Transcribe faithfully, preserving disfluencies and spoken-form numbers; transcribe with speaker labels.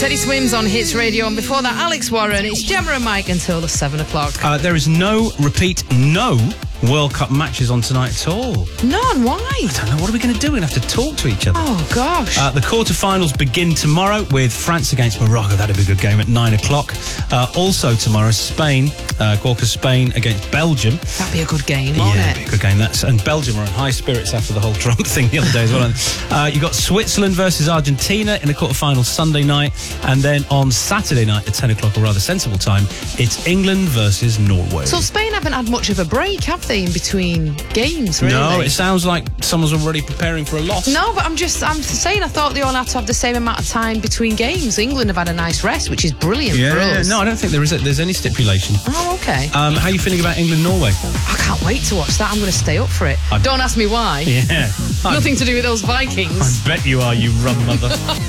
Speaker 1: Teddy Swims on Hits Radio, and before that, Alex Warren. It's Gemma and Mike until the seven o'clock.
Speaker 2: Uh, there is no, repeat, no World Cup matches on tonight at all.
Speaker 1: None? Why?
Speaker 2: I don't know. What are we going to do? We're going to have to talk to each other.
Speaker 1: Oh, gosh.
Speaker 2: Uh, the quarterfinals begin tomorrow with France against Morocco. That'll be a good game at nine o'clock. Uh, also tomorrow, Spain, uh, Gorka Spain against Belgium.
Speaker 1: That'd be a good game, won't
Speaker 2: yeah,
Speaker 1: it?
Speaker 2: Be a good game. That's, and Belgium are in high spirits after the whole Trump thing the other day as well. uh, you got Switzerland versus Argentina in the quarterfinals Sunday night. And then on Saturday night at ten o'clock, or rather sensible time, it's England versus Norway.
Speaker 1: So Spain haven't had much of a break, have they, in between games, really?
Speaker 2: No, it sounds like someone's already preparing for a loss.
Speaker 1: No, but I'm just, I'm saying I thought they all had to have the same amount of time between games. England have had a nice rest, which is brilliant
Speaker 2: yeah,
Speaker 1: for us.
Speaker 2: No, I don't think there is a, there's any stipulation.
Speaker 1: Oh, okay.
Speaker 2: Um, how are you feeling about England-Norway?
Speaker 1: I can't wait to watch that. I'm going to stay up for it.
Speaker 2: I...
Speaker 1: Don't ask me why.
Speaker 2: Yeah.
Speaker 1: Nothing to do with those Vikings.
Speaker 2: I bet you are, you rum mother.